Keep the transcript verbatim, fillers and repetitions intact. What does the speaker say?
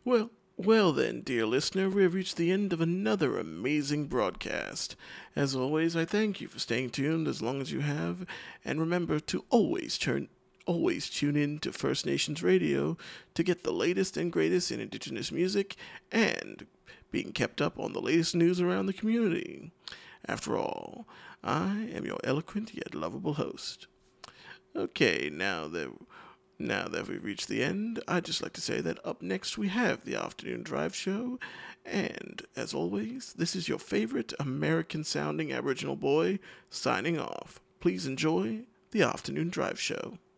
Well, well then, dear listener, we have reached the end of another amazing broadcast. As always, I thank you for staying tuned as long as you have, and remember to always turn always tune in to First Nations Radio to get the latest and greatest in Indigenous music and being kept up on the latest news around the community. After all, I am your eloquent yet lovable host. Okay, now that now that we've reached the end, I'd just like to say that up next we have the Afternoon Drive Show, and as always, this is your favorite American-sounding Aboriginal boy signing off. Please enjoy the Afternoon Drive Show.